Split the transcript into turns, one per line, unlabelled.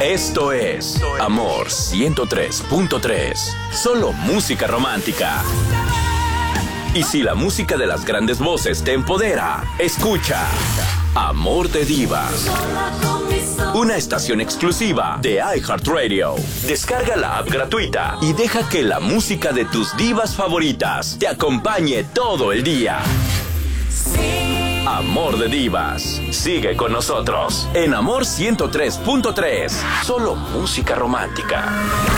Esto es Amor 103.3. Solo música romántica. Y si la música de las grandes voces te empodera, escucha Amor de Divas. Una estación exclusiva de iHeartRadio. Descarga la app gratuita y deja que la música de tus divas favoritas te acompañe todo el día. Amor de Divas. Sigue con nosotros en Amor 103.3. Solo música romántica.